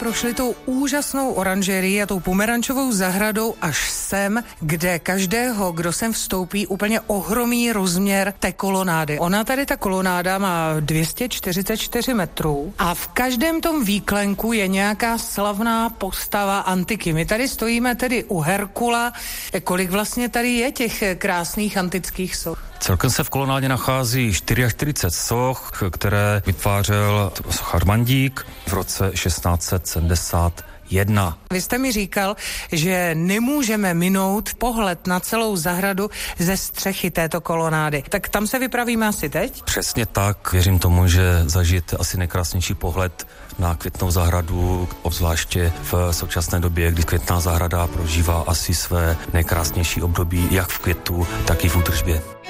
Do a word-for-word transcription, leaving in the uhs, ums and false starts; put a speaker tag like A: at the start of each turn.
A: Prošli tou úžasnou oranžerií a tou pomerančovou zahradou až sem, kde každého, kdo sem vstoupí, úplně ohromí rozměr té kolonády. Ona tady, ta kolonáda, má dvě stě čtyřicet čtyři metrů a v každém tom výklenku je nějaká slavná postava antiky. My tady stojíme tedy u Herkula. Kolik vlastně tady je těch krásných antických soch?
B: Celkem se v kolonádě nachází čtyřicet čtyři soch, které vytvářel sochař Mandík v roce šestnáct set sedmdesát jedna.
A: Vy jste mi říkal, že nemůžeme minout pohled na celou zahradu ze střechy této kolonády. Tak tam se vypravíme asi teď?
B: Přesně tak. Věřím tomu, že zažijete asi nejkrásnější pohled na Květnou zahradu, obzvláště v současné době, kdy Květná zahrada prožívá asi své nejkrásnější období jak v květu, tak i v údržbě.